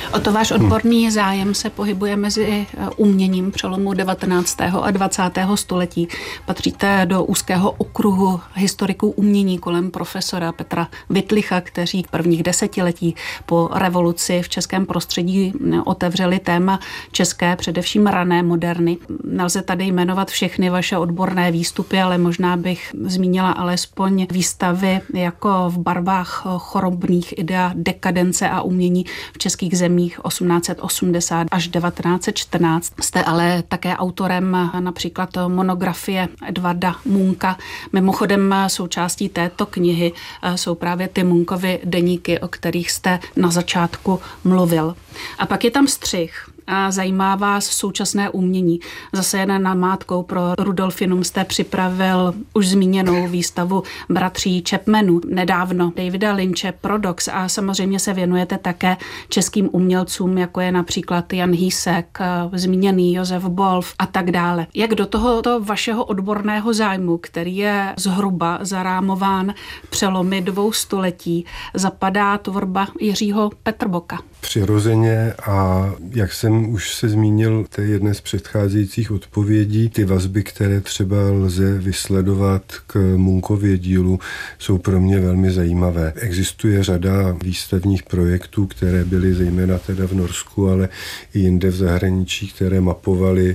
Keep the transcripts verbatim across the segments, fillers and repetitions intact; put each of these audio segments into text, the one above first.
O to váš odborný hmm. zájem se pohybuje mezi uměním přelomu devatenáctého a dvacátého století. Patříte do úzkého okruhu historiků umění kolem profesora Petra Wittlicha, kteří v prvních desetiletí po revoluci v českém prostředí otevřeli téma české, především rané moderny. Nelze tady jmenovat všechny vaše odborné výstupy, ale možná bych zmínila alespoň výstavy jako v barvách chorobných idea dekadence a umění v českých zemích osmnáct set osmdesát až devatenáct set čtrnáct. Jste ale také autorem například monografie Edvarda Munka. Mimochodem součástí této knihy jsou právě ty Munkovy deníky, o kterých jste na začátku mluvil. A pak je tam střih. A zajímá vás současné umění. Zase jen namátkou pro Rudolfinum jste připravil už zmíněnou výstavu bratří Chapmanů, nedávno Davida Lynche, Prodox, a samozřejmě se věnujete také českým umělcům, jako je například Jan Hýsek, zmíněný Josef Bolf a tak dále. Jak do tohoto vašeho odborného zájmu, který je zhruba zarámován přelomy dvou století, zapadá tvorba Jiřího Petrboka? Přirozeně, a jak jsem už se zmínil v té jedné z předcházejících odpovědí, ty vazby, které třeba lze vysledovat k Munkově dílu, jsou pro mě velmi zajímavé. Existuje řada výstavních projektů, které byly zejména teda v Norsku, ale i jinde v zahraničí, které mapovaly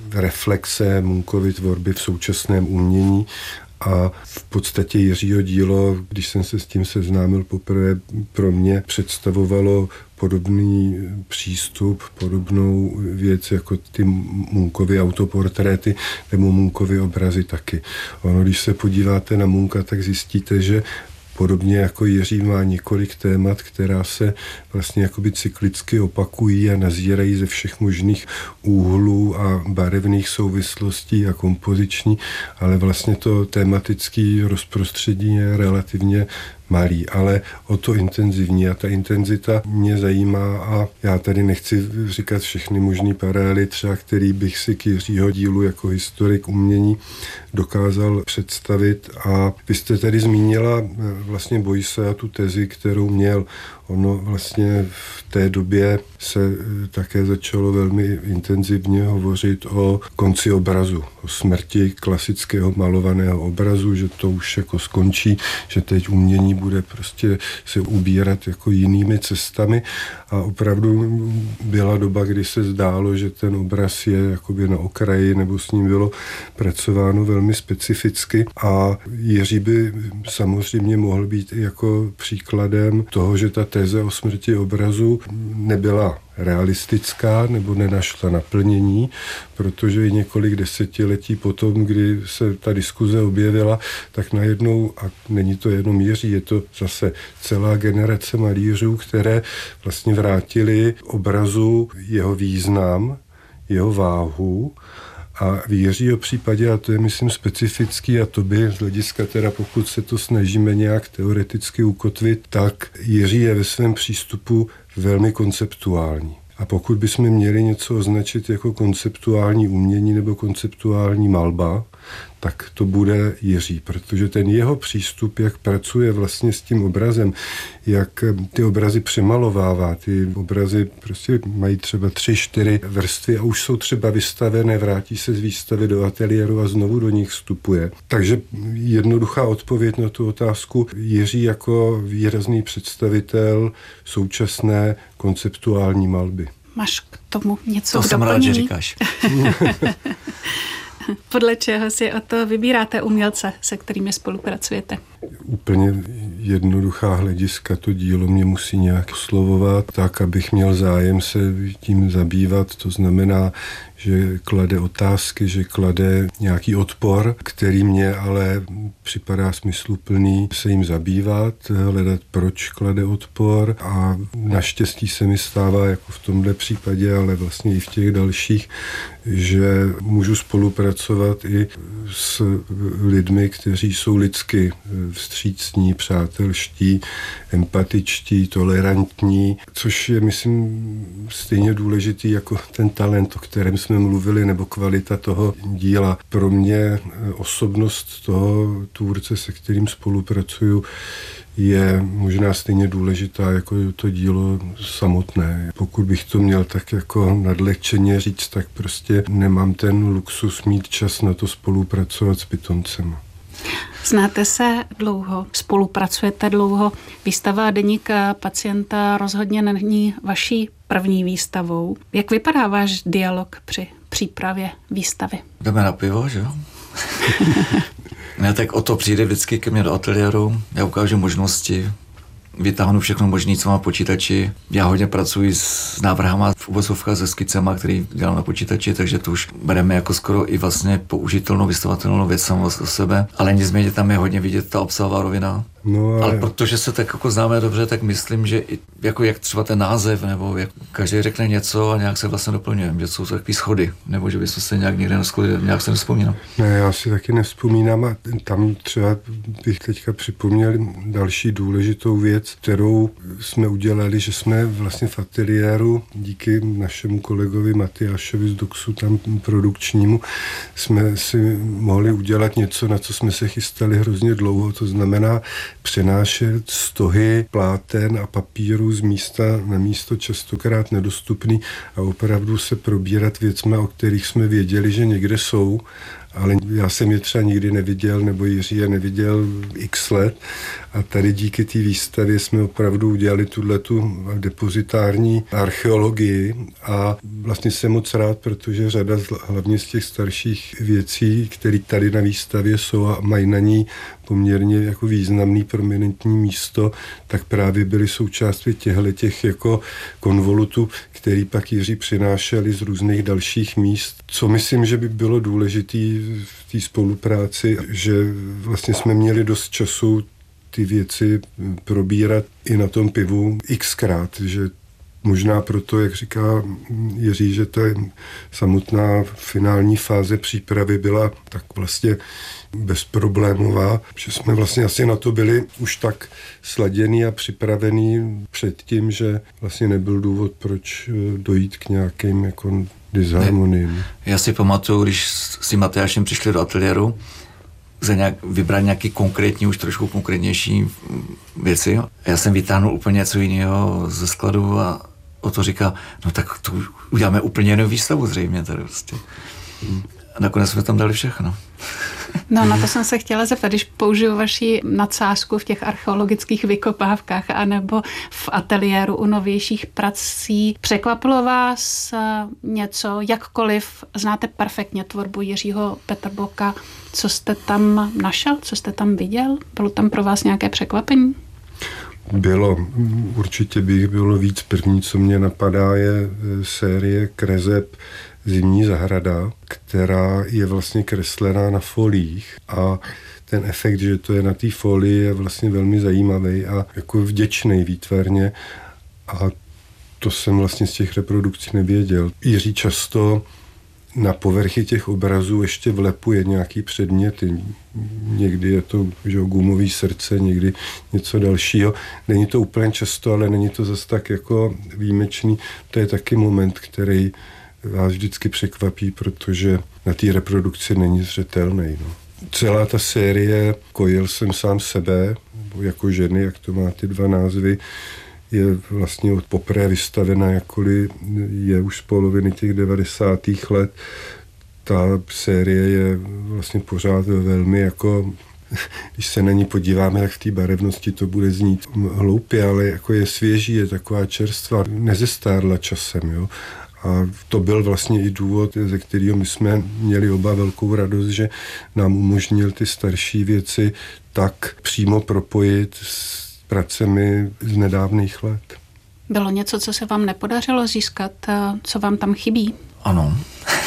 reflexe Munkovy tvorby v současném umění. A v podstatě Jiřího dílo, když jsem se s tím seznámil poprvé, pro mě představovalo podobný přístup, podobnou věc jako ty Munkovy autoportréty nebo Munkovy obrazy taky. Ono, když se podíváte na Munka, tak zjistíte, že podobně jako Jiří má několik témat, která se vlastně jakoby cyklicky opakují a nazírají ze všech možných úhlů a barevných souvislostí a kompoziční, ale vlastně to tématické rozprostředí je relativně malý, ale o to intenzivní, a ta intenzita mě zajímá a já tady nechci říkat všechny možný paralely, třeba který bych si k Jiřího dílu jako historik umění dokázal představit. A vy jste tady zmínila vlastně Boyse a tu tezi, kterou měl. Ono vlastně v té době se také začalo velmi intenzivně hovořit o konci obrazu, o smrti klasického malovaného obrazu, že to už jako skončí, že teď umění bude prostě se ubírat jako jinými cestami, a opravdu byla doba, kdy se zdálo, že ten obraz je jakoby na okraji, nebo s ním bylo pracováno velmi specificky, a Jiří by samozřejmě mohl být i jako příkladem toho, že ta teze o smrti obrazu nebyla realistická nebo nenašla naplnění, protože i několik desetiletí potom, kdy se ta diskuze objevila, tak najednou, a není to jenom Jiří, je to zase celá generace malířů, které vlastně vrátili obrazu jeho význam, jeho váhu. A v Jiřího případě, a to je myslím specifický, a to by z hlediska teda, pokud se to snažíme nějak teoreticky ukotvit, tak Jiří je ve svém přístupu velmi konceptuální. A pokud bychom měli něco označit jako konceptuální umění nebo konceptuální malba, tak to bude Jiří, protože ten jeho přístup, jak pracuje vlastně s tím obrazem, jak ty obrazy přemalovává, ty obrazy prostě mají třeba tři, čtyři vrstvy a už jsou třeba vystavené, vrátí se z výstavy do ateliéru a znovu do nich vstupuje. Takže jednoduchá odpověď na tu otázku: Jiří jako výrazný představitel současné konceptuální malby. Máš k tomu něco to k jsem rád, že říkáš. Podle čeho si o to vybíráte umělce, se kterými spolupracujete? Úplně jednoduchá hlediska, to dílo mě musí nějak oslovovat tak, abych měl zájem se tím zabývat. To znamená, že klade otázky, že klade nějaký odpor, který mě ale připadá smysluplný se jim zabývat, hledat, proč klade odpor, a naštěstí se mi stává jako v tomhle případě, ale vlastně i v těch dalších, že můžu spolupracovat i s lidmi, kteří jsou lidsky vstřícní, přátelští, empatičtí, tolerantní, což je, myslím, stejně důležitý jako ten talent, o kterém jsme mluvili, nebo kvalita toho díla. Pro mě osobnost toho tvůrce, se kterým spolupracuju, je možná stejně důležitá jako to dílo samotné. Pokud bych to měl tak jako nadlehčeně říct, tak prostě nemám ten luxus mít čas na to spolupracovat s pitoncem. Znáte se dlouho, spolupracujete dlouho. Výstava Deník pacienta rozhodně není vaší první výstavou. Jak vypadá váš dialog při přípravě výstavy? Jdeme na pivo, že jo? Ne, tak o to přijde vždycky ke mně do ateliéru, já ukážu možnosti, vytáhnu všechno možné, co mám počítači. Já hodně pracuji s návrhama v uvozovkách se skicema, který dělám na počítači, takže to už bereme jako skoro i vlastně použitelnou, vystavatelnou věc samou o sebe, ale nicméně tam je hodně vidět ta obsahová rovina. No, ale... ale protože se tak jako známe dobře, tak myslím, že i jako jak třeba ten název, nebo jak každý řekne něco a nějak se vlastně doplňujeme, že jsou to takový schody, nebo že bychom se nějak někde neschodili, nějak se nevzpomínám. Ne, já si taky nevzpomínám a tam třeba bych teďka připomněl další důležitou věc, kterou jsme udělali, že jsme vlastně v ateliéru díky našemu kolegovi Matyášovi z Doxu, tam produkčnímu, jsme si mohli udělat něco, na co jsme se chystali hrozně dlouho, to znamená přenášet stohy pláten a papíru z místa na místo, častokrát nedostupný, a opravdu se probírat věcmi, o kterých jsme věděli, že někde jsou, ale já jsem je třeba nikdy neviděl, nebo Jiří je neviděl x let. A tady díky té výstavě jsme opravdu udělali tuhletu depozitární archeologii a vlastně jsem moc rád, protože řada hlavně z těch starších věcí, které tady na výstavě jsou a mají na ní poměrně jako významný prominentní místo, tak právě byly součástí těchto těch jako konvolutů, který pak Jiří přinášeli z různých dalších míst. Co myslím, že by bylo důležité v té spolupráci, že vlastně jsme měli dost času ty věci probírat i na tom pivu xkrát, že možná proto, jak říká Jiří, že ta samotná finální fáze přípravy byla tak vlastně bezproblémová, že jsme vlastně asi na to byli už tak sladěný a připravený předtím, že vlastně nebyl důvod, proč dojít k nějakým jako disharmoniím. Já si pamatuju, když s tím Matyášem přišli do ateliéru, za nějak, vybrat nějaký konkrétní, už trošku konkrétnější věci. Já jsem vytáhnul úplně něco jiného ze skladu a o to říká, no tak to uděláme úplně jinou výstavu zřejmě tady prostě. A nakonec jsme tam dali všechno. No, na to jsem se chtěla zeptat, když použiju vaši nadsázku v těch archeologických vykopávkách anebo v ateliéru u novějších prací. Překvapilo vás něco, jakkoliv znáte perfektně tvorbu Jiřího Peterboka, co jste tam našel, co jste tam viděl? Bylo tam pro vás nějaké překvapení? Bylo. Určitě bych bylo víc. První, co mě napadá, je série kreseb Zimní zahrada, která je vlastně kreslená na foliích a ten efekt, že to je na té folii, je vlastně velmi zajímavý a jako vděčný výtvarně a to jsem vlastně z těch reprodukcí nevěděl. Jiří často na povrchy těch obrazů ještě vlepuje nějaký předměty. Někdy je to že, gumový srdce, někdy něco dalšího. Není to úplně často, ale není to zase tak jako výjimečný. To je taky moment, který vás vždycky překvapí, protože na té reprodukci není zřetelný. No. Celá ta série Kojil jsem sám sebe, jako ženy, jak to má ty dva názvy, je vlastně od poprvé vystavena, jakkoliv je už z poloviny těch devadesátých let. Ta série je vlastně pořád velmi jako, když se na ní podíváme, tak v té barevnosti to bude znít hloupě, ale jako je svěží, je taková čerstvá, nezestárla časem, jo. A to byl vlastně i důvod, ze kterého my jsme měli oba velkou radost, že nám umožnil ty starší věci tak přímo propojit s pracemi z nedávných let. Bylo něco, co se vám nepodařilo získat, co vám tam chybí? Ano.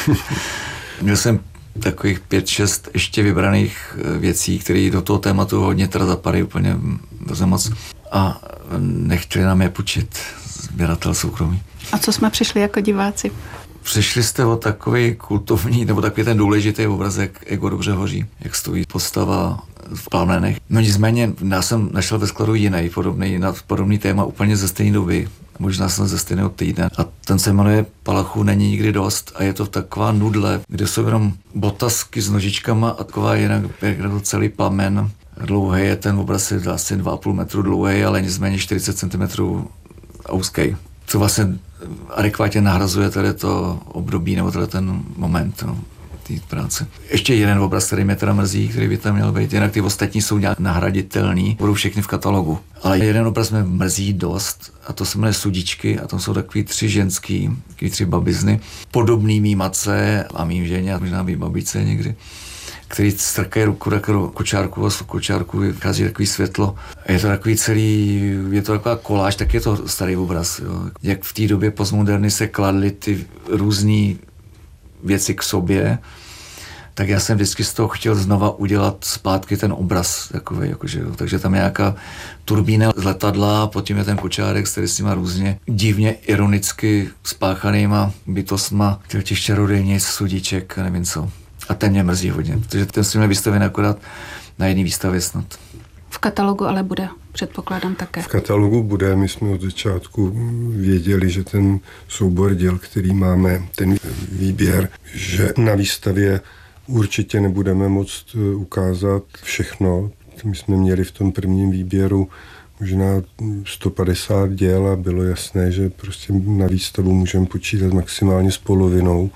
Měl jsem takových pět, šest ještě vybraných věcí, které do toho tématu hodně teda zapadají úplně do moc a nechtěli nám je půjčit sběratel soukromý. A co jsme přišli jako diváci? Přišli jste o takový kultovní, nebo takový ten důležitý obrazek Ego dobře hoří, jak stojí postava v plamenech. No nicméně já jsem našel ve skladu jiný podobný, na podobný téma úplně ze stejné doby. Možná jsem ze stejného týdne. A ten se jmenuje Palachů není nikdy dost a je to taková nudle, kde jsou jenom botasky s nožičkama a taková jinak to celý plamen. Dlouhý je ten obraz, je asi dva a půl metru dlouhý, ale nicméně čtyřicet centimetrů úzký. Co vlastně adekvátně nahrazuje tady to období nebo tady ten moment no, té práce. Ještě jeden obraz, který mě teda mrzí, který by tam měl být, jinak ty ostatní jsou nějak nahraditelný, budou všechny v katalogu. Ale jeden obraz mě mrzí dost a to se jmenuje Sudičky a tam jsou takový tři ženský, takový tři babizny, podobný mý matce a mým ženě a možná mý babičce někdy, který strkají ruku takovou kočárku a z kočárku vychází takový světlo. Je to takový celý, je to taková koláž, tak je to starý obraz. Jo. Jak v té době postmoderny se kladly ty různé věci k sobě, tak já jsem vždycky z toho chtěl znova udělat zpátky ten obraz takový, jakože, jo. Takže tam je nějaká turbína z letadla, potom je ten kočárek s tady s těma různě divně ironicky spáchanýma bytostma, těch čarodějnic, Sudiček, nevím co. A ten mě mrzí hodně, protože ten si měl vystaven akorát na jedné výstavě snad. V katalogu ale bude, předpokládám také. V katalogu bude, my jsme od začátku věděli, že ten soubor děl, který máme, ten výběr, že na výstavě určitě nebudeme moct ukázat všechno. My jsme měli v tom prvním výběru možná sto padesát děl a bylo jasné, že prostě na výstavu můžeme počítat maximálně s polovinou.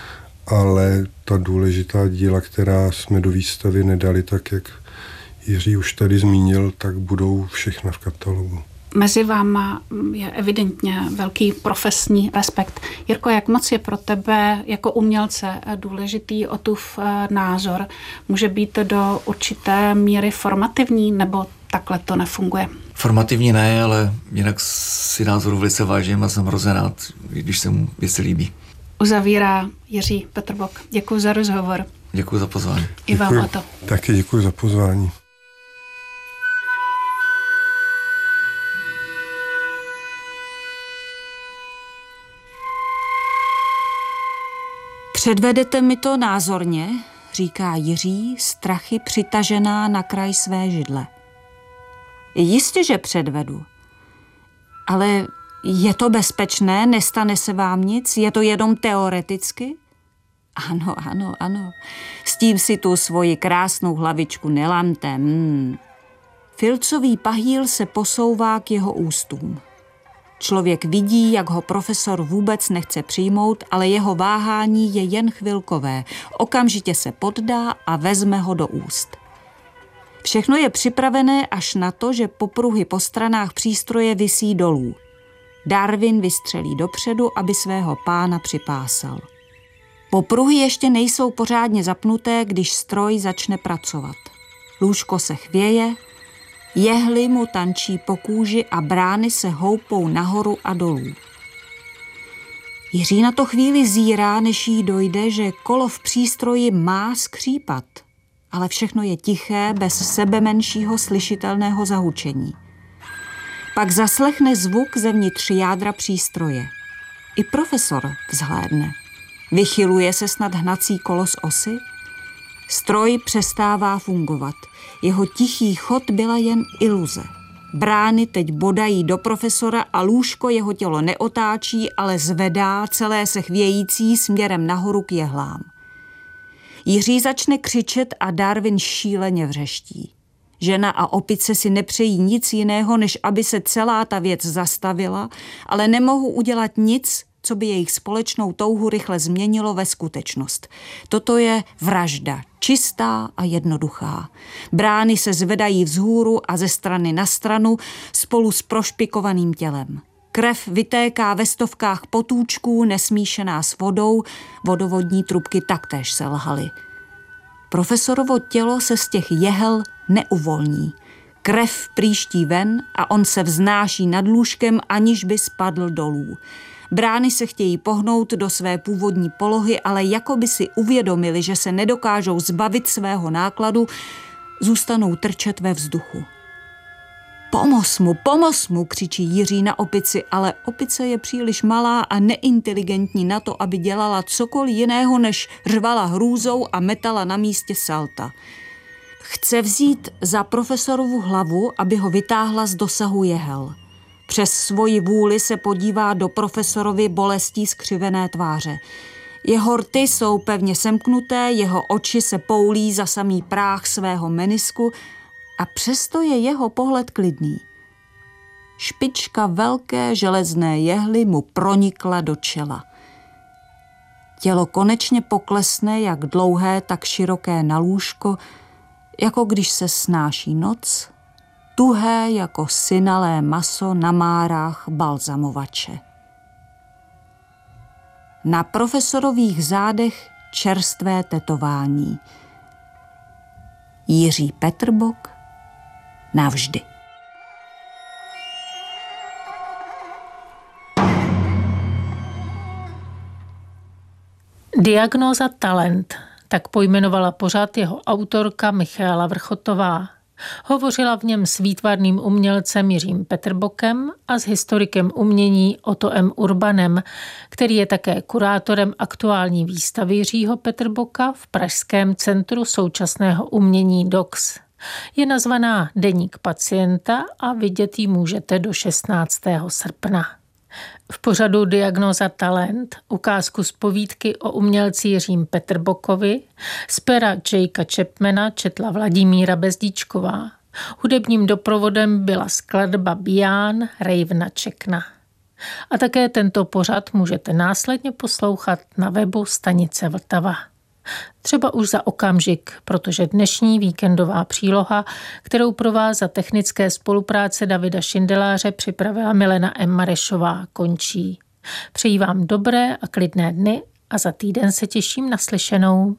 Ale ta důležitá díla, která jsme do výstavy nedali, tak jak Jiří už tady zmínil, tak budou všechna v katalogu. Mezi váma je evidentně velký profesní respekt. Jirko, jak moc je pro tebe jako umělce důležitý Ottův názor? Může být do určité míry formativní, nebo takhle to nefunguje? Formativní ne, ale jinak si názoru velice vážím a jsem hrozně rád, když se mu věci líbí. Uzavírá Jiří Petrbock. Děkuji za rozhovor. Děkuji za pozvání. I vám o to. Taky děkuji za pozvání. Předvedete mi to názorně, říká Jiří, strachy přitažená na kraj své židle. Jistě, že předvedu. Ale je to bezpečné, nestane se vám nic, je to jenom teoreticky? Ano, ano, ano. S tím si tu svoji krásnou hlavičku nelamte. Hmm. Filcový pahýl se posouvá k jeho ústům. Člověk vidí, jak ho profesor vůbec nechce přijmout, ale jeho váhání je jen chvilkové. Okamžitě se poddá a vezme ho do úst. Všechno je připravené až na to, že popruhy po stranách přístroje visí dolů. Darwin vystřelí dopředu, aby svého pána připásal. Popruhy ještě nejsou pořádně zapnuté, když stroj začne pracovat. Lůžko se chvěje, jehly mu tančí po kůži a brány se houpou nahoru a dolů. Jiří na to chvíli zírá, než jí dojde, že kolo v přístroji má skřípat, ale všechno je tiché, bez sebemenšího slyšitelného zahučení. Pak zaslechne zvuk zevnitř jádra přístroje. I profesor vzhlédne. Vychyluje se snad hnací kolo z osy? Stroj přestává fungovat. Jeho tichý chod byla jen iluze. Brány teď bodají do profesora a lůžko jeho tělo neotáčí, ale zvedá, celé se chvějící směrem nahoru k jehlám. Jiří začne křičet a Darwin šíleně vřeští. Žena a opice si nepřejí nic jiného, než aby se celá ta věc zastavila, ale nemohou udělat nic, co by jejich společnou touhu rychle změnilo ve skutečnost. Toto je vražda, čistá a jednoduchá. Brány se zvedají vzhůru a ze strany na stranu spolu s prošpikovaným tělem. Krev vytéká ve stovkách potůčků, nesmíšená s vodou, vodovodní trubky taktéž selhaly. Profesorovo tělo se z těch jehel neuvolní. Krev prýští ven a on se vznáší nad lůžkem, aniž by spadl dolů. Brány se chtějí pohnout do své původní polohy, ale jako by si uvědomili, že se nedokážou zbavit svého nákladu, zůstanou trčet ve vzduchu. Pomoz mu, pomoz mu, křičí Jiří na opici, ale opice je příliš malá a neinteligentní na to, aby dělala cokoliv jiného, než řvala hrůzou a metala na místě salta. Chce vzít za profesorovu hlavu, aby ho vytáhla z dosahu jehel. Přes svoji vůli se podívá do profesorovy bolestí skřivené tváře. Jeho rty jsou pevně semknuté, jeho oči se poulí za samý práh svého menisku a přesto je jeho pohled klidný. Špička velké železné jehly mu pronikla do čela. Tělo konečně poklesne jak dlouhé, tak široké na lůžko, jako když se snáší noc, tuhé jako synalé maso na márách balzamovače. Na profesorových zádech čerstvé tetování. Jiří Petrbock navždy. Diagnóza talent, tak pojmenovala pořad jeho autorka Michaela Vrchotová. Hovořila v něm s výtvarným umělcem Jiřím Petrbokem a s historikem umění Otto M. Urbanem, který je také kurátorem aktuální výstavy Jiřího Petrboka v Pražském centru současného umění D O X. Je nazvaná Deník pacienta a vidět ji můžete do šestnáctého srpna. V pořadu Diagnóza talent ukázku z povídky o umělci Jiřím Petrbokovi z pera Jakea Chapmana četla Vladimíra Bezdíčková. Hudebním doprovodem byla skladba Bián Rejvna Čekna. A také tento pořad můžete následně poslouchat na webu stanice Vltava. Třeba už za okamžik, protože dnešní víkendová příloha, kterou pro vás za technické spolupráce Davida Šindeláře připravila Milena M. Marešová, končí. Přeji vám dobré a klidné dny a za týden se těším na slyšenou.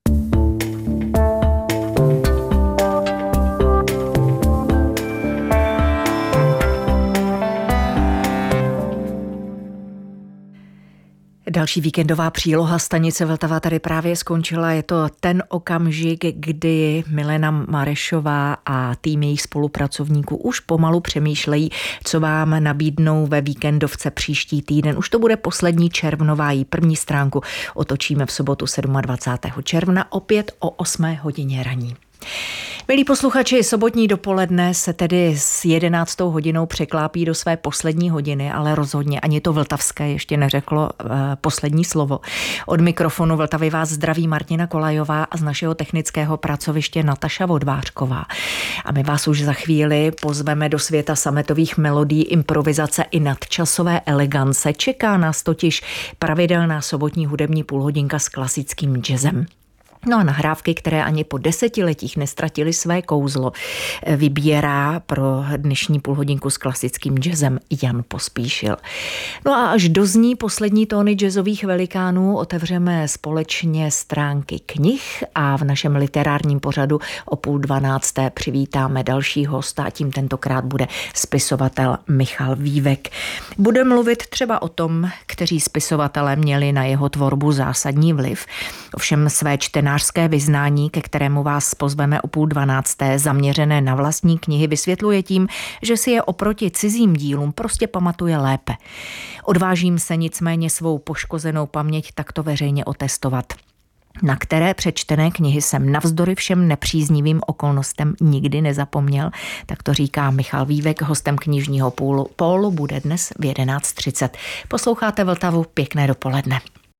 Další víkendová příloha stanice Vltava tady právě skončila. Je to ten okamžik, kdy Milena Marešová a tým jejich spolupracovníků už pomalu přemýšlejí, co vám nabídnou ve víkendovce příští týden. Už to bude poslední červnová, jí první stránku otočíme v sobotu dvacátého sedmého června opět o osmé hodině raní. Milí posluchači, sobotní dopoledne se tedy s jedenáctou hodinou překlápí do své poslední hodiny, ale rozhodně ani to vltavské ještě neřeklo uh, poslední slovo. Od mikrofonu Vltavy vás zdraví Martina Kolajová a z našeho technického pracoviště Nataša Vodvářková. A my vás už za chvíli pozveme do světa sametových melodií, improvizace i nadčasové elegance. Čeká nás totiž pravidelná sobotní hudební půlhodinka s klasickým jazzem. No a nahrávky, které ani po desetiletích nestratily své kouzlo, vybírá pro dnešní půlhodinku s klasickým jazzem Jan Pospíšil. No a až dozní poslední tóny jazzových velikánů, otevřeme společně stránky knih a v našem literárním pořadu o půl dvanácté přivítáme další hosta a tím tentokrát bude spisovatel Michal Vívek. Bude mluvit třeba o tom, kteří spisovatelé měli na jeho tvorbu zásadní vliv. Ovšem své čtenářské vyznání, ke kterému vás pozveme o půl dvanácté, zaměřené na vlastní knihy, vysvětluje tím, že si je oproti cizím dílům prostě pamatuje lépe. Odvážím se nicméně svou poškozenou paměť takto veřejně otestovat. Na které přečtené knihy jsem navzdory všem nepříznivým okolnostem nikdy nezapomněl, tak to říká Michal Vívek, hostem knižního pólu. Pólu bude dnes v jedenáct třicet. Posloucháte Vltavu, pěkné dopoledne.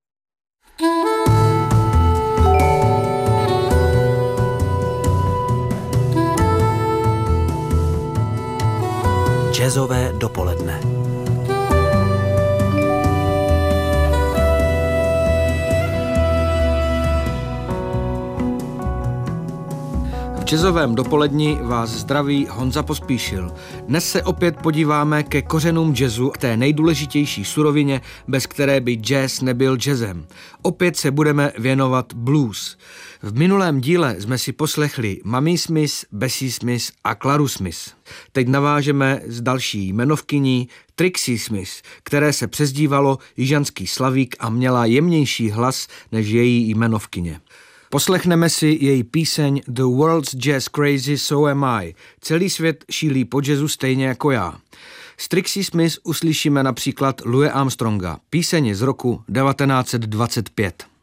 Jazzové dopoledne. V jazzovém dopoledni vás zdraví Honza Pospíšil. Dnes se opět podíváme ke kořenům jazzu, k té nejdůležitější surovině, bez které by jazz nebyl jazzem. Opět se budeme věnovat blues. V minulém díle jsme si poslechli Mamie Smith, Bessie Smith a Claru Smith. Teď navážeme s další jmenovkyní Trixie Smith, které se přezdívalo Jižanský slavík a měla jemnější hlas než její jmenovkyně. Poslechneme si její píseň The World's Jazz Crazy, So Am I. Celý svět šílí po jazzu stejně jako já. Z Trixie Smith uslyšíme například Louise Armstronga. Píseň je z roku devatenáct set dvacet pět.